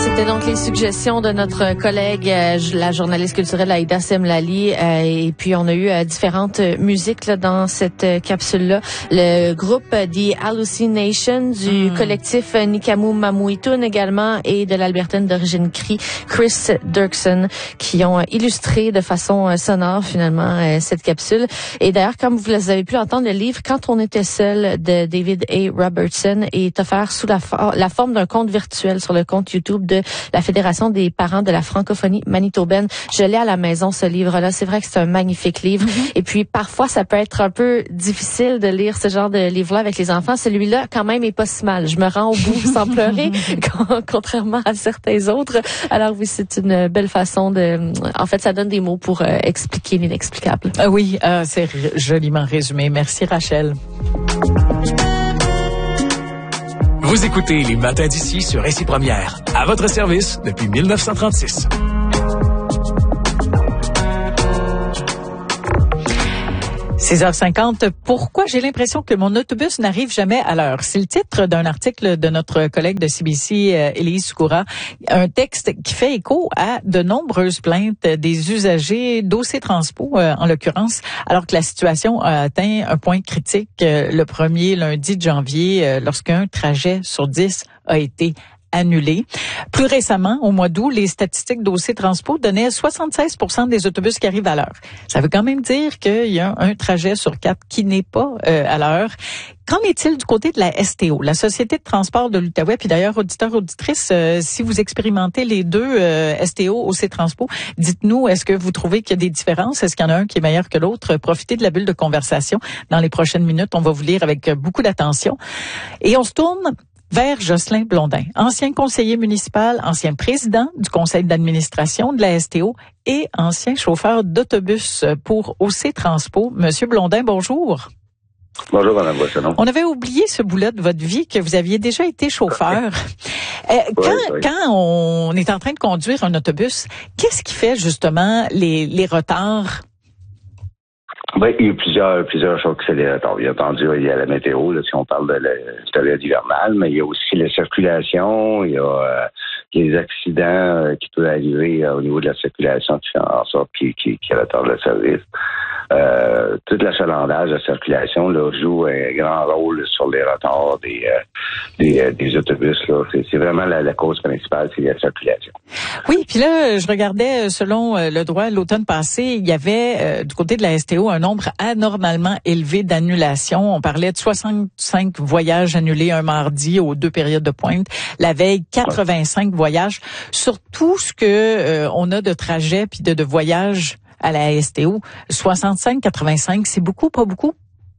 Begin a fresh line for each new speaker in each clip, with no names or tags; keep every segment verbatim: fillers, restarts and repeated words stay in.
C'était donc les suggestions de notre collègue, euh, la journaliste culturelle Aïda Semlali. Euh, et puis, on a eu euh, différentes musiques là, dans cette euh, capsule-là. Le groupe euh, The Hallucination du mm. collectif euh, Nikamu Mamuitun également et de l'Albertaine d'origine Cree, Chris Dirksen, qui ont euh, illustré de façon euh, sonore finalement euh, cette capsule. Et d'ailleurs, comme vous avez pu l'entendre, le livre « Quand on était seul » de David A. Robertson est offert sous la, for- la forme d'un compte virtuel sur le compte YouTube de la Fédération des parents de la francophonie manitobaine. Je l'ai à la maison, ce livre-là. C'est vrai que c'est un magnifique livre. Mm-hmm. Et puis, parfois, ça peut être un peu difficile de lire ce genre de livre-là avec les enfants. Celui-là, quand même, est pas si mal. Je me rends au bout sans pleurer, contrairement à certains autres. Alors oui, c'est une belle façon de... En fait, ça donne des mots pour euh, expliquer l'inexplicable.
Ah oui, euh, c'est r- joliment résumé. Merci, Rachel.
Vous écoutez Les Matins d'ici sur Récit Première. À votre service depuis dix-neuf cent trente-six.
six heures cinquante. Pourquoi j'ai l'impression que mon autobus n'arrive jamais à l'heure? C'est le titre d'un article de notre collègue de C B C, euh, Élise Soukoura. Un texte qui fait écho à de nombreuses plaintes des usagers d'O C Transpo, euh, en l'occurrence, alors que la situation a atteint un point critique euh, le premier lundi de janvier, euh, lorsqu'un trajet sur dix a été annulé. Plus récemment, au mois d'août, les statistiques d'O C Transpo donnaient soixante-seize pour cent des autobus qui arrivent à l'heure. Ça veut quand même dire qu'il y a un trajet sur quatre qui n'est pas euh, à l'heure. Qu'en est-il du côté de la S T O, la Société de transport de l'Outaouais? Puis d'ailleurs, auditeurs, auditrices, euh, si vous expérimentez les deux, euh, S T O, O C Transpo, dites-nous, est-ce que vous trouvez qu'il y a des différences? Est-ce qu'il y en a un qui est meilleur que l'autre? Profitez de la bulle de conversation. Dans les prochaines minutes, on va vous lire avec beaucoup d'attention. Et on se tourne vers Jocelyn Blondin, ancien conseiller municipal, ancien président du conseil d'administration de la S T O et ancien chauffeur d'autobus pour O C Transpo. Monsieur Blondin, bonjour.
Bonjour, Mme Boissonneau.
On avait oublié ce bout-là de votre vie, que vous aviez déjà été chauffeur. euh, quand,
oui, oui.
quand on est en train de conduire un autobus, qu'est-ce qui fait justement les, les retards?
Oui, il y a plusieurs, plusieurs choses qui fait les retards. Bien entendu, il y a la météo, là, si on parle de la période hivernale, mais il y a aussi la circulation, il y a euh, les accidents euh, qui peuvent arriver euh, au niveau de la circulation qui fait en sorte qu'il qui, qui retarde le service. Euh, tout l'achalandage, la circulation là, joue un grand rôle sur les retards des, euh, des, euh, des autobus. Là. C'est, c'est vraiment la, la cause principale, c'est la circulation.
Oui, puis là, je regardais, selon le droit, l'automne passé, il y avait euh, du côté de la S T O un nombre anormalement élevé d'annulations. On parlait de soixante-cinq voyages annulés un mardi aux deux périodes de pointe. La veille, quatre-vingt-cinq ouais. voyages. Sur tout ce que euh, on a de trajets puis de, de voyages à la S T O, soixante-cinq, quatre-vingt-cinq, c'est beaucoup, pas beaucoup?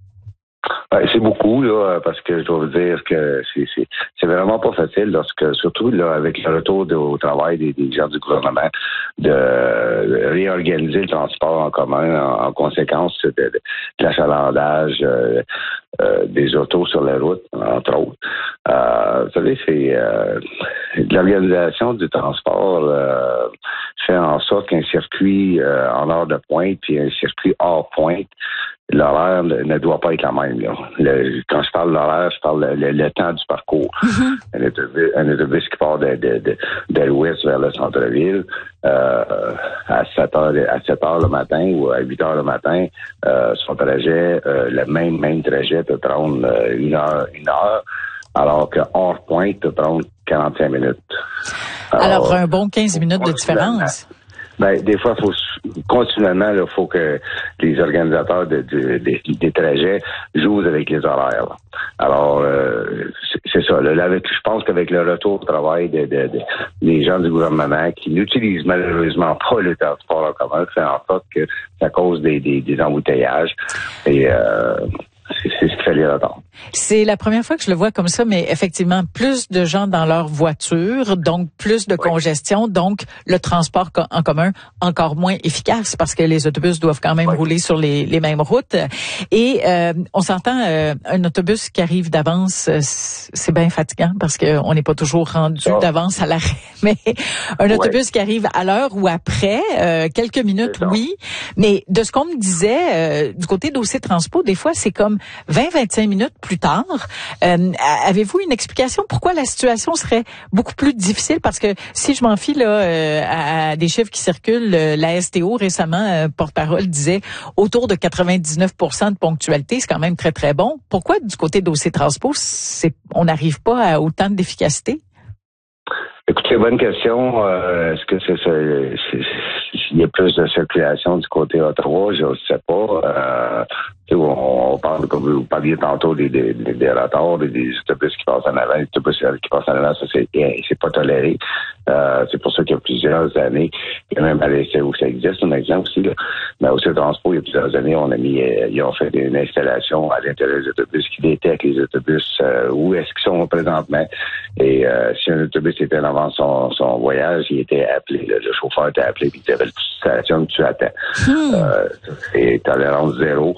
Ouais, c'est beaucoup, là, parce que je dois vous dire que c'est, c'est, c'est vraiment pas facile lorsque, surtout là, avec le retour de, au travail des, des gens du gouvernement, de, de réorganiser le transport en commun en, en conséquence de, de, de l'achalandage euh, euh, des autos sur la route, entre autres. Euh, vous savez, c'est euh, l'organisation du transport euh, fait en sorte qu'un circuit euh, en heure de pointe puis un circuit hors pointe, l'horaire ne, ne doit pas être la même. Là. Le, quand je parle de l'horaire, je parle le, le, le temps du parcours. Mm-hmm. Un, autobus, un autobus qui part de, de, de, de l'ouest vers le centre-ville euh, à sept heures, à sept heures le matin ou à huit heures le matin, euh, son trajet, euh, le même même trajet peut prendre euh, une heure, une heure, alors que hors pointe peut prendre quarante-cinq minutes.
Alors, alors un bon quinze minutes de différence.
Ben, des fois, faut continuellement, il faut que les organisateurs de, de, de, des trajets jouent avec les horaires. Là. Alors, euh, c'est, c'est ça. Là, avec, je pense qu'avec le retour au travail de, de, de, des gens du gouvernement qui n'utilisent malheureusement pas le transport en commun, fait en sorte que ça cause des, des, des embouteillages. Et euh, c'est, c'est ce qui fait les retards.
C'est la première fois que je le vois comme ça, mais effectivement, plus de gens dans leur voiture, donc plus de oui. congestion, donc le transport en commun encore moins efficace parce que les autobus doivent quand même oui. rouler sur les, les mêmes routes. Et euh, on s'entend, euh, un autobus qui arrive d'avance, c'est bien fatigant parce qu'on n'est pas toujours rendu oh. d'avance à l'arrêt. Mais un oui. autobus qui arrive à l'heure ou après, euh, quelques minutes, oui. Mais de ce qu'on me disait, euh, du côté d'O C Transpo, des fois, c'est comme vingt à vingt-cinq minutes plus tard. Euh, avez-vous une explication pourquoi la situation serait beaucoup plus difficile? Parce que si je m'en fie là euh, à, à des chiffres qui circulent, euh, la S T O récemment, euh, porte-parole disait autour de quatre-vingt-dix-neuf pour cent de ponctualité, c'est quand même très très bon. Pourquoi du côté d'O C Transpo, c'est, on n'arrive pas à autant d'efficacité?
Écoutez, bonne question. Euh, est-ce que c'est, c'est, c'est, s'il y a plus de circulation du côté Ottawa, je ne sais pas. Euh, on parle, comme vous parliez tantôt, des, des, des, des retards, des, des autobus qui passent en avant, des autobus qui passent en avant, ça c'est, c'est pas toléré. Euh, c'est pour ça qu'il y a plusieurs années, et même à l'E C où ça existe, un exemple aussi, là, mais aussi au transport, il y a plusieurs années, on a mis, euh, ils ont fait une installation à l'intérieur des autobus qui détectent les autobus, euh, où est-ce qu'ils sont présentement. Et euh, si un autobus était en avant son, son voyage, il était appelé, là, le chauffeur était appelé, puis il avait une station que tu attends. Hmm. Euh, c'est tolérance zéro.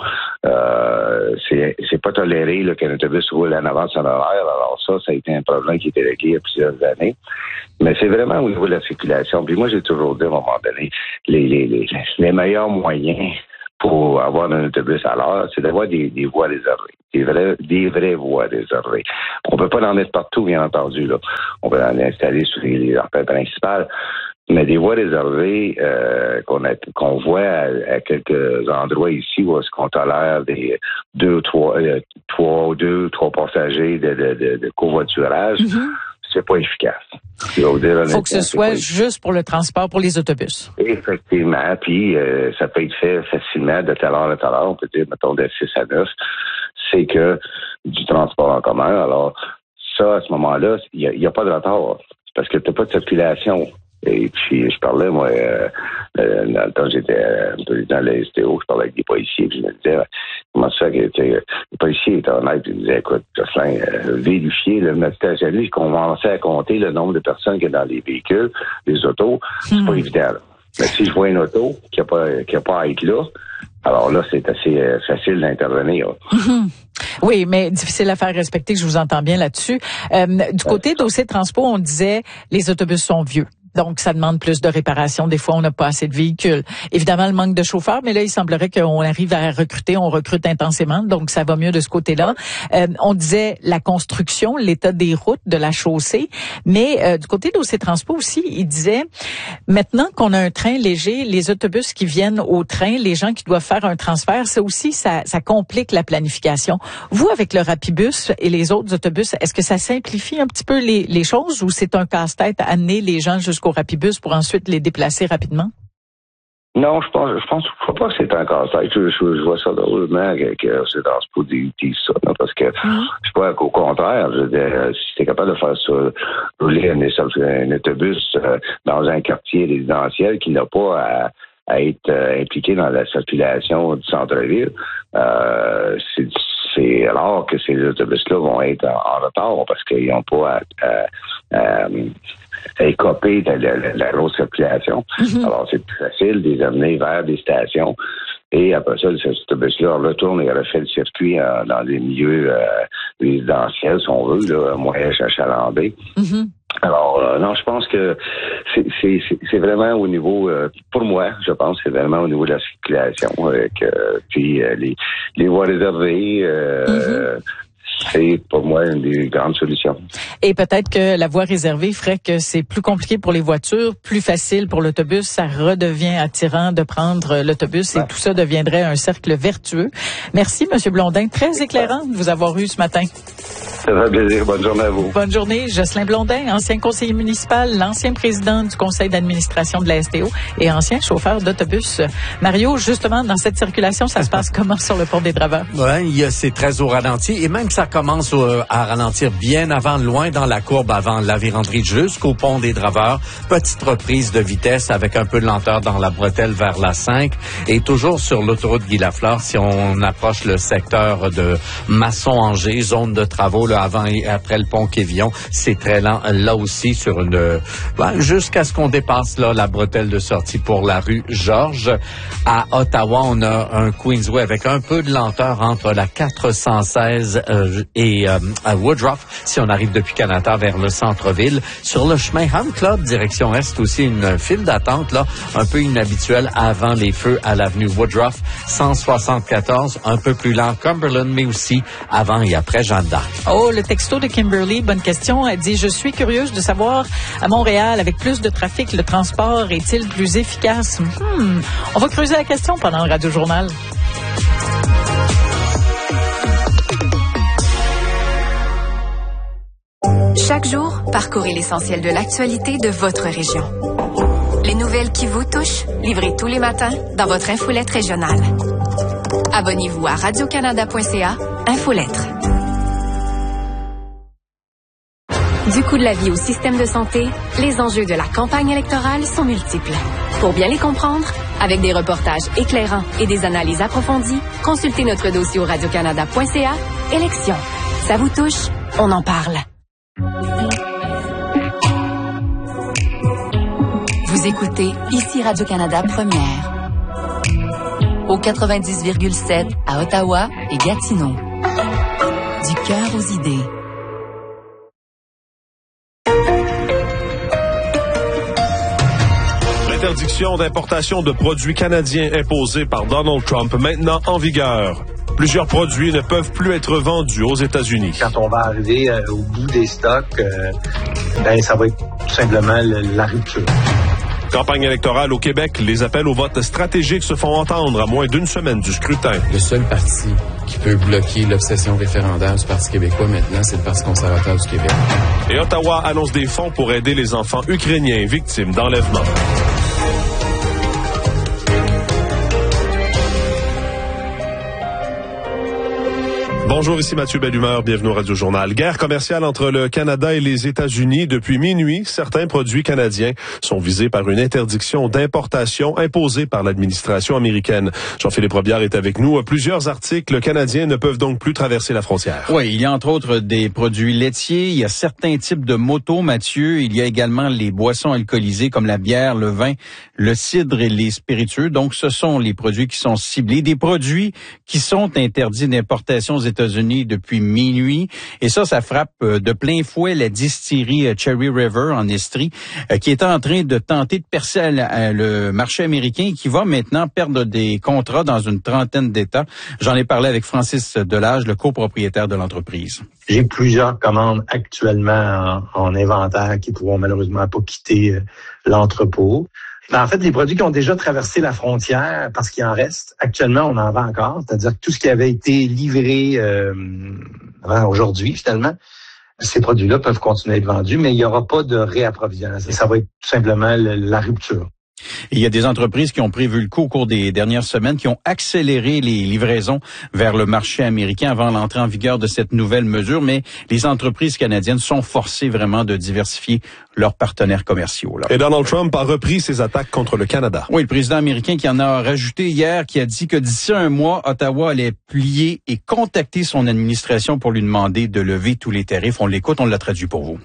Euh, c'est, c'est pas toléré là, qu'un autobus roule en avant de son horaire. Alors ça, ça a été un problème qui était réglé il y a plusieurs années. Mais c'est vraiment au niveau de la circulation. Puis moi, j'ai toujours dit à un moment donné, les, les, les, les meilleurs moyens pour avoir un autobus à l'heure, c'est d'avoir des, des voies réservées. Des vraies, des vraies voies réservées. On peut pas en mettre partout, bien entendu, là. On peut en installer sur les, les artères principales. Mais des voies réservées euh, qu'on a, qu'on voit à, à quelques endroits ici où est-ce qu'on tolère des deux, trois, euh, trois, deux, trois passagers de, de, de, de covoiturage, mm-hmm. c'est pas efficace. Il
faut que ce soit juste pour le transport, pour les autobus.
Effectivement. Puis euh, ça peut être fait facilement de telle heure à telle heure. On peut dire, mettons, de six à neuf. C'est que du transport en commun. Alors, ça, à ce moment-là, il n'y a, a pas de retard. C'est parce que tu n'as pas de circulation. Et puis, je parlais, moi, euh, euh, dans le temps, j'étais euh, dans la S T O, je parlais avec des policiers, puis je me disais, comment ça fait que, les policiers étaient honnêtes, puis ils me disaient, écoute, Jocelyn, euh, vérifier, le médecin, lui, je commençais à compter le nombre de personnes qu'il y a dans les véhicules, les autos, c'est hmm. pas évident, là. Mais si je vois une auto qui n'a pas, qui a pas à être là, alors là, c'est assez euh, facile d'intervenir.
Mm-hmm. Oui, mais difficile à faire respecter, je vous entends bien là-dessus. Euh, du côté d'O C Transpo, on disait, les autobus sont vieux. Donc, ça demande plus de réparation. Des fois, on n'a pas assez de véhicules. Évidemment, le manque de chauffeurs, mais là, il semblerait qu'on arrive à recruter. On recrute intensément, donc ça va mieux de ce côté-là. Euh, on disait la construction, l'état des routes, de la chaussée. Mais euh, du côté d'O C Transpo aussi, il disait, maintenant qu'on a un train léger, les autobus qui viennent au train, les gens qui doivent faire un transfert, ça aussi, ça, ça complique la planification. Vous, avec le Rapibus et les autres autobus, est-ce que ça simplifie un petit peu les, les choses ou c'est un casse-tête à amener les gens jusqu'au Rapibus pour ensuite les déplacer rapidement?
Non, je pense, je pense, je crois pas que c'est un casse-tête. Je, je, je vois ça drôlement que, que c'est dans ce pot dit ça, là, parce que mm-hmm. je crois qu'au contraire, je veux dire, si t'es capable de faire ça, rouler un, un autobus euh, dans un quartier résidentiel qui n'a pas à, à être euh, impliqué dans la circulation du centre-ville, euh, c'est c'est rare que ces autobus-là vont être en, en retard parce qu'ils n'ont pas à, à, à, à écoper de la, la, la grosse circulation. Mm-hmm. Alors, c'est plus facile de les amener vers des stations. Et après ça, cet autobus-là retourne et refait le circuit euh, dans des milieux euh, résidentiels, si on veut, là, moyen chalandais. Mm-hmm. Alors, euh, non, je pense que c'est, c'est, c'est vraiment au niveau, euh, pour moi, je pense que c'est vraiment au niveau de la circulation. Avec, euh, puis euh, les, les voies réservées, euh, mm-hmm. c'est pour moi une des grandes solutions.
Et peut-être que la voie réservée ferait que c'est plus compliqué pour les voitures, plus facile pour l'autobus. Ça redevient attirant de prendre l'autobus ouais. et tout ça deviendrait un cercle vertueux. Merci, M. Blondin. Très éclairant de vous avoir eu ce matin.
Ça fait plaisir. Bonne journée à vous.
Bonne journée. Jocelyn Blondin, ancien conseiller municipal, l'ancien président du conseil d'administration de la S T O et ancien chauffeur d'autobus. Mario, justement, dans cette circulation, ça se passe comment sur le pont des Draveurs?
Oui, c'est très au ralenti et même ça commence à ralentir bien avant, loin dans la courbe avant la Vérandrie jusqu'au pont des Draveurs. Petite reprise de vitesse avec un peu de lenteur dans la bretelle vers la cinq et toujours sur l'autoroute Guy-Lafleur si on approche le secteur de Masson-Angers, zone de travaux là, avant et après le pont Quévillon. C'est très lent là aussi sur une ben, jusqu'à ce qu'on dépasse là la bretelle de sortie pour la rue Georges. À Ottawa, on a un Queensway avec un peu de lenteur entre la quatre cent seize euh, et euh, à Woodruff, si on arrive depuis Canada vers le centre-ville. Sur le chemin Hunt Club, direction Est, aussi une file d'attente là, un peu inhabituelle avant les feux à l'avenue Woodruff. cent soixante-quatorze, un peu plus lent, Cumberland, mais aussi avant et après Jeanne d'Arc.
Oh, le texto de Kimberly, bonne question. Elle dit, je suis curieuse de savoir, à Montréal, avec plus de trafic, le transport est-il plus efficace? Hmm. On va creuser la question pendant le Radio-Journal.
Chaque jour, parcourez l'essentiel de l'actualité de votre région. Les nouvelles qui vous touchent, livrées tous les matins dans votre infolette régionale. Abonnez-vous à radio canada point c a, Infolettre. Du coût de la vie au système de santé, les enjeux de la campagne électorale sont multiples. Pour bien les comprendre, avec des reportages éclairants et des analyses approfondies, consultez notre dossier au radio canada point c a, Élections. Ça vous touche? On en parle. Vous écoutez ici Radio-Canada Première. Au quatre-vingt-dix virgule sept à Ottawa et Gatineau. Du cœur aux idées.
L'interdiction d'importation de produits canadiens imposée par Donald Trump maintenant en vigueur. Plusieurs produits ne peuvent plus être vendus aux États-Unis.
Quand on va arriver euh, au bout des stocks, euh, ben, ça va être tout simplement le, la rupture.
Campagne électorale au Québec, les appels au vote stratégique se font entendre à moins d'une semaine du scrutin.
Le seul parti qui peut bloquer l'obsession référendaire du Parti québécois maintenant, c'est le Parti conservateur du Québec.
Et Ottawa annonce des fonds pour aider les enfants ukrainiens victimes d'enlèvement. Bonjour, ici Mathieu Bellumeur, bienvenue au Radio-Journal. Guerre commerciale entre le Canada et les États-Unis. Depuis minuit, certains produits canadiens sont visés par une interdiction d'importation imposée par l'administration américaine. Jean-Philippe Robillard est avec nous. Plusieurs articles canadiens ne peuvent donc plus traverser la frontière.
Oui, il y a entre autres des produits laitiers, il y a certains types de motos, Mathieu. Il y a également les boissons alcoolisées comme la bière, le vin, le cidre et les spiritueux. Donc, ce sont les produits qui sont ciblés. Des produits qui sont interdits d'importation aux États-Unis depuis minuit. Et ça, ça frappe de plein fouet la distillerie Cherry River en Estrie, qui est en train de tenter de percer le marché américain et qui va maintenant perdre des contrats dans une trentaine d'États. J'en ai parlé avec Francis Delage, le copropriétaire de l'entreprise.
J'ai plusieurs commandes actuellement en, en inventaire qui pourront malheureusement pas quitter l'entrepôt. Mais en fait, les produits qui ont déjà traversé la frontière, parce qu'il en reste, actuellement, on en vend encore. C'est-à-dire que tout ce qui avait été livré euh, aujourd'hui, finalement, ces produits-là peuvent continuer à être vendus, mais il n'y aura pas de réapprovisionnement. Ça va être tout simplement le, la rupture.
Il y a des entreprises qui ont prévu le coup au cours des dernières semaines, qui ont accéléré les livraisons vers le marché américain avant l'entrée en vigueur de cette nouvelle mesure, mais les entreprises canadiennes sont forcées vraiment de diversifier leurs partenaires commerciaux. Là.
Et Donald Trump a repris ses attaques contre le Canada.
Oui, le président américain qui en a rajouté hier, qui a dit que d'ici un mois, Ottawa allait plier et contacter son administration pour lui demander de lever tous les tarifs. On l'écoute, on l'a traduit pour vous.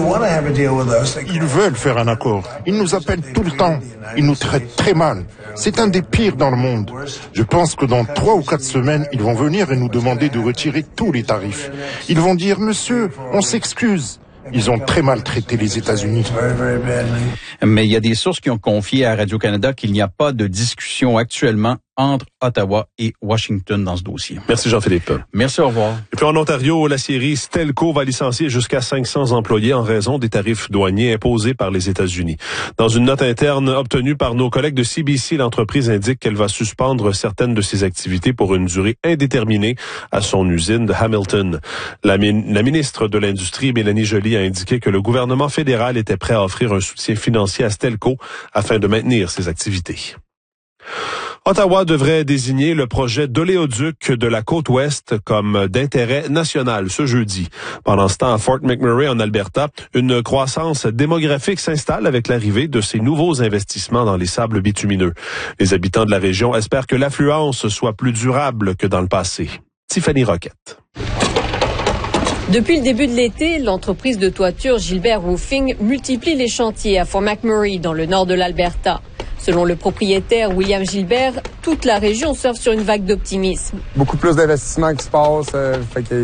Ils veulent faire un accord. Ils nous appellent tout le temps. Ils nous traitent très mal. C'est un des pires dans le monde. Je pense que dans trois ou quatre semaines, ils vont venir et nous demander de retirer tous les tarifs. Ils vont dire, monsieur, on s'excuse. Ils ont très mal traité les États-Unis.
Mais il y a des sources qui ont confié à Radio-Canada qu'il n'y a pas de discussion actuellement entre Ottawa et Washington dans ce dossier.
Merci Jean-Philippe.
Merci, au revoir.
Et puis en Ontario, la scierie Stelco va licencier jusqu'à cinq cents employés en raison des tarifs douaniers imposés par les États-Unis. Dans une note interne obtenue par nos collègues de C B C, l'entreprise indique qu'elle va suspendre certaines de ses activités pour une durée indéterminée à son usine de Hamilton. La, min- la ministre de l'Industrie, Mélanie Joly, a indiqué que le gouvernement fédéral était prêt à offrir un soutien financier à Stelco afin de maintenir ses activités. Ottawa devrait désigner le projet d'oléoduc de la côte ouest comme d'intérêt national ce jeudi. Pendant ce temps, à Fort McMurray, en Alberta, une croissance démographique s'installe avec l'arrivée de ces nouveaux investissements dans les sables bitumineux. Les habitants de la région espèrent que l'affluence soit plus durable que dans le passé. Tiffany Roquette.
Depuis le début de l'été, l'entreprise de toiture Gilbert Roofing multiplie les chantiers à Fort McMurray, dans le nord de l'Alberta. Selon le propriétaire William Gilbert, toute la région surfe sur une vague d'optimisme.
Beaucoup plus d'investissements qui se passent, euh, fait qu'il y a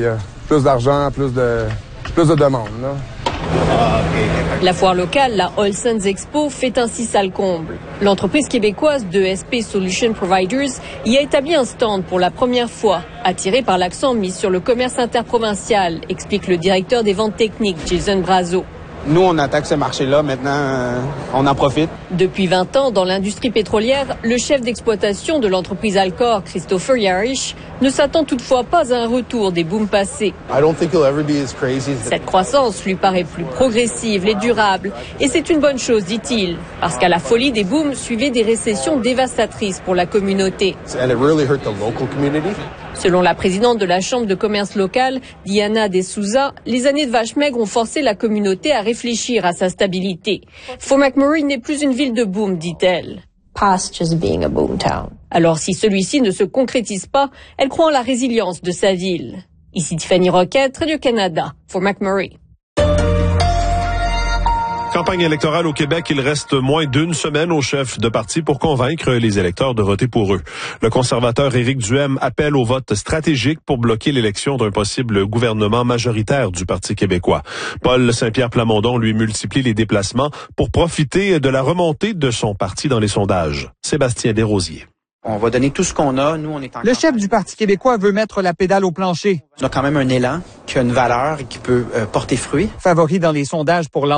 plus d'argent, plus de, plus de demandes. Là.
La foire locale, la Olsons Expo, fait ainsi salle comble. L'entreprise québécoise de E S P Solution Providers y a établi un stand pour la première fois, attiré par l'accent mis sur le commerce interprovincial, explique le directeur des ventes techniques, Jason Brazo.
Nous, on attaque ce marché-là. Maintenant, euh, on en profite.
Depuis vingt ans, dans l'industrie pétrolière, le chef d'exploitation de l'entreprise Alcor, Christopher Yarish, ne s'attend toutefois pas à un retour des booms passés.
I don't think he'll ever be as crazy as...
Cette croissance lui paraît plus progressive et durable. Et c'est une bonne chose, dit-il, parce qu'à la folie des booms suivaient des récessions dévastatrices pour la communauté.
And it really hurt the local community.
Selon la présidente de la Chambre de commerce locale, Diana De Souza, les années de vache maigre ont forcé la communauté à réfléchir à sa stabilité. Fort McMurray n'est plus une ville de boom, dit-elle. Past just being a boom town. Alors si celui-ci ne se concrétise pas, elle croit en la résilience de sa ville. Ici Tiffany Roquette, Radio-Canada, Fort McMurray.
Campagne électorale au Québec, il reste moins d'une semaine au chef de parti pour convaincre les électeurs de voter pour eux. Le conservateur Éric Duhaime appelle au vote stratégique pour bloquer l'élection d'un possible gouvernement majoritaire du Parti québécois. Paul Saint-Pierre Plamondon lui multiplie les déplacements pour profiter de la remontée de son parti dans les sondages. Sébastien Desrosiers.
On va donner tout ce qu'on a. Nous, on est en
Le chef du Parti québécois veut mettre la pédale au plancher.
On a quand même un élan qui a une valeur et qui peut euh, porter fruit.
Favori dans les sondages pour